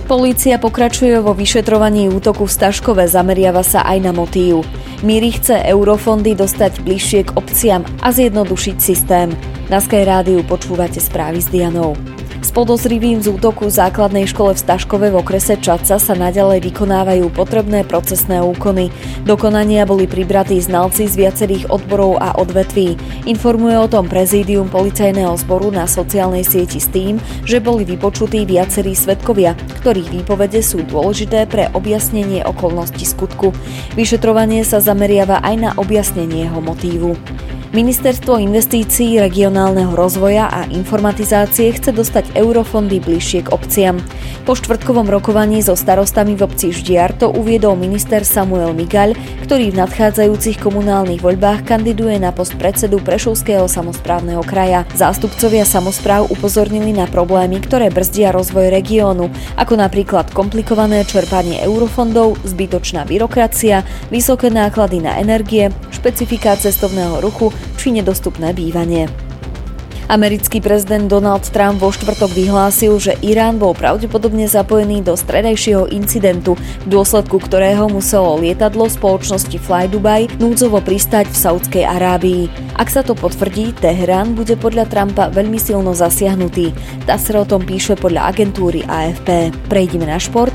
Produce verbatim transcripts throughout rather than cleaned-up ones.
Polícia pokračuje vo vyšetrovaní útoku v Staškove, zameriava sa aj na motív. Míri chce eurofondy dostať bližšie k obciam a zjednodušiť systém. Na Sky Rádiu počúvate správy s Dianou. S podozrivým z útoku v základnej škole v Staškove v okrese Čadca sa naďalej vykonávajú potrebné procesné úkony. Do konania boli pribratí znalci z viacerých odborov a odvetví. Informuje o tom prezídium policajného zboru na sociálnej sieti s tým, že boli vypočutí viacerí svedkovia, ktorých výpovede sú dôležité pre objasnenie okolností skutku. Vyšetrovanie sa zameriava aj na objasnenie jeho motívu. Ministerstvo investícií, regionálneho rozvoja a informatizácie chce dostať eurofondy bližšie k obciam. Po štvrtkovom rokovaní so starostami v obci Ždiar to uviedol minister Samuel Migaľ, ktorý v nadchádzajúcich komunálnych voľbách kandiduje na post predsedu Prešovského samosprávneho kraja. Zástupcovia samospráv upozornili na problémy, ktoré brzdia rozvoj regiónu, ako napríklad komplikované čerpanie eurofondov, zbytočná byrokracia, vysoké náklady na energie, špecifika cestovného ruchu či nedostupné bývanie. Americký prezident Donald Trump vo štvrtok vyhlásil, že Irán bol pravdepodobne zapojený do stredajšieho incidentu, v dôsledku ktorého muselo lietadlo spoločnosti Fly Dubai núdzovo pristáť v Saúdskej Arábii. Ak sa to potvrdí, Teherán bude podľa Trumpa veľmi silno zasiahnutý. tá es er o tom píše podľa agentúry á ef pé. Prejdime na šport.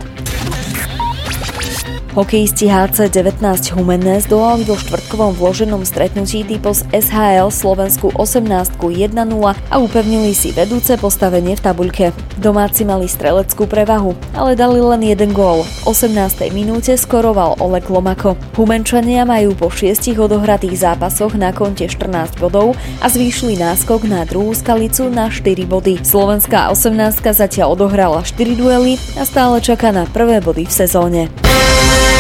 Hokejisti há cé devätnásť Humenné zdolali vo štvrtkovom vloženom stretnutí typu z es há el Slovensku osemnásť jeden nula a upevnili si vedúce postavenie v tabuľke. Domáci mali streleckú prevahu, ale dali len jeden gól. V osemnástej minúte skoroval Oleg Lomako. Humenčania majú po šiestich odohratých zápasoch na konte štrnásť bodov a zvýšili náskok na druhú skalicu na štyri body. Slovenská osemnástka zatiaľ odohrala štyri duely a stále čaká na prvé body v sezóne.